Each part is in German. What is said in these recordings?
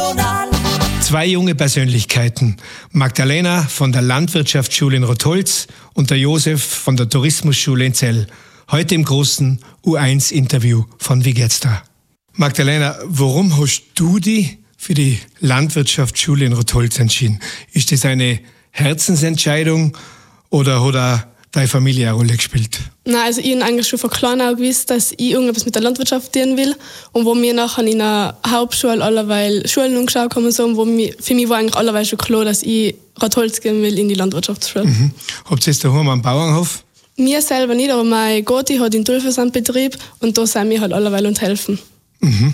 Regional. Zwei junge Persönlichkeiten, Magdalena von der Landwirtschaftsschule in Rotholz und der Josef von der Tourismusschule in Zell. Heute im großen U1-Interview von Wie geht's da? Magdalena, warum hast du dich für die Landwirtschaftsschule in Rotholz entschieden? Ist das eine Herzensentscheidung oder hat auch deine Familie eine Rolle gespielt? Nein, also ich habe eigentlich schon von klein auf gewusst, dass ich irgendwas mit der Landwirtschaft tun will. Und wo wir nachher in einer Hauptschule allerweil Schulen angeschaut haben, so, für mich war eigentlich allerweil schon klar, dass ich Rotholz gehen will in die Landwirtschaftsschule. Mhm. Habt ihr jetzt daheim am Bauernhof? Wir selber nicht, aber mein Goti hat in Dülfersand Betrieb und da sind wir halt allerweil und helfen. Mhm.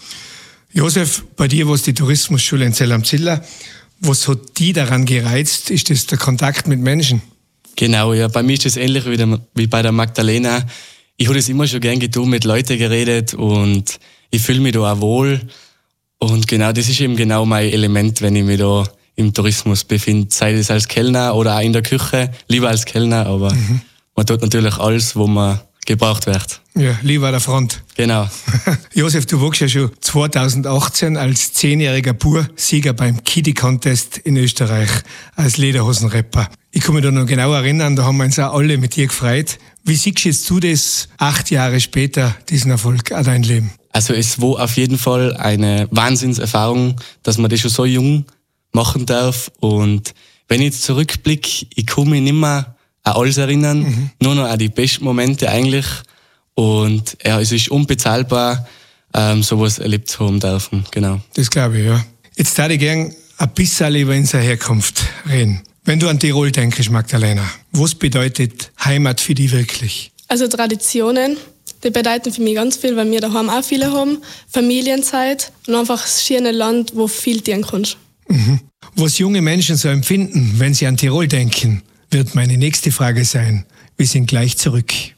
Josef, bei dir war es die Tourismusschule in Zell am Ziller. Was hat die daran gereizt? Ist das der Kontakt mit Menschen? Genau, ja. Bei mir ist das ähnlich wie bei der Magdalena. Ich habe das immer schon gern getan, mit Leuten geredet und ich fühle mich da auch wohl. Und genau, das ist eben genau mein Element, wenn ich mich da im Tourismus befinde. Sei es als Kellner oder auch in der Küche. Lieber als Kellner, aber man tut natürlich alles, wo man gebraucht wird. Ja, lieber an der Front. Genau. Josef, du warst ja schon 2018 als 10-jähriger Bub Sieger beim Kiddie Contest in Österreich als Lederhosenrapper. Ich kann mich da noch genau erinnern, da haben wir uns auch alle mit dir gefreut. Wie siehst jetzt du das 8 Jahre später, diesen Erfolg an dein Leben? Also es war auf jeden Fall eine Wahnsinnserfahrung, dass man das schon so jung machen darf. Und wenn ich jetzt zurückblicke, ich kann mich nicht mehr an alles erinnern, nur noch an die besten Momente eigentlich. Und ja, es ist unbezahlbar, sowas erlebt zu haben dürfen. Genau. Das glaube ich, ja. Jetzt würde ich gerne ein bisschen über unsere Herkunft reden. Wenn du an Tirol denkst, Magdalena, was bedeutet Heimat für dich wirklich? Also Traditionen, die bedeuten für mich ganz viel, weil wir daheim auch viele haben. Familienzeit und einfach das schöne Land, wo viel tun kannst. Mhm. Was junge Menschen so empfinden, wenn sie an Tirol denken, wird meine nächste Frage sein. Wir sind gleich zurück.